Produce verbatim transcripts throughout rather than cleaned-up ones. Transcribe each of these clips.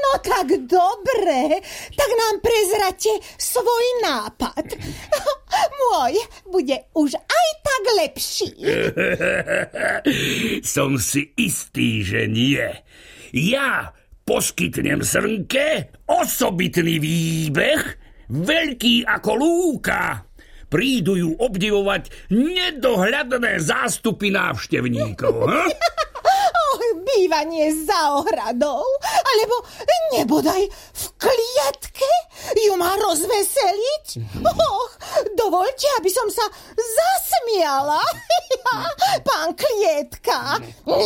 No tak dobre, tak nám prezrate svoj nápad. Môj bude už aj tak lepší. Som si istý, že nie. Ja poskytnem Srnke osobitný výbeh, veľký ako lúka. Prídu ju obdivovať nedohľadné zástupy návštevníkov. Hm? Oh, bývanie za ohradou, alebo nebodaj v klietke ju má rozveseliť. Och, dovoľte, aby som sa zasmiala. Pán Klietka.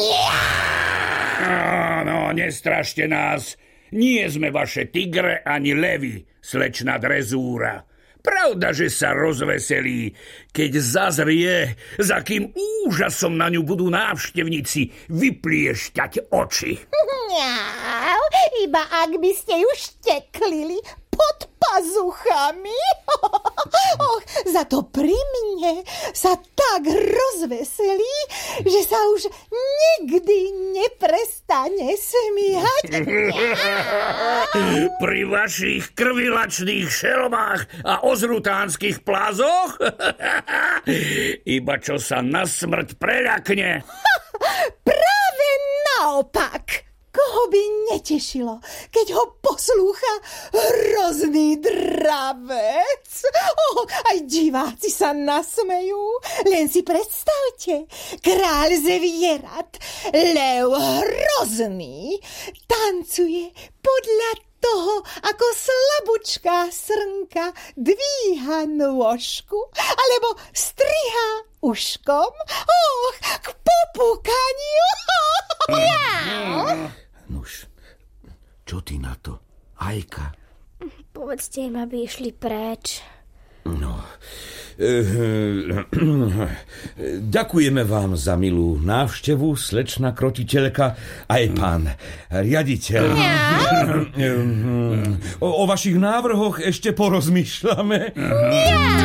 No, nestrašte nás. Nie sme vaše tigre ani levy, slečna Drezúra. Pravda, že sa rozveselí, keď zazrie, za kým úžasom na ňu budú návštevníci vypliešťať oči. Mňau, iba ak by ste ju šteklili pod pazuchami. Och, za to pri mne sa tak rozveselí, že sa už nikdy neprestane smiať. Pri vašich krvilačných šelmách a ozrutánskych plázoch? Iba čo sa na smrť preľakne. Práve naopak. Koho by netešilo, keď ho poslúcha hrozný dravec? Oh, aj diváci sa nasmejú. Len si predstavte, kráľ zvierat, lev hrozný, tancuje podľa toho, ako slabučká Srnka dvíha nôžku alebo strihá uškom. Och, k popúkaniu. Nuž, čo ty na to, Ajka? Povedzte im, aby išli preč. No, e, ďakujeme vám za milú návštevu, slečna krotiteľka, aj pán riaditeľ. O, o vašich návrhoch ešte porozmýšľame.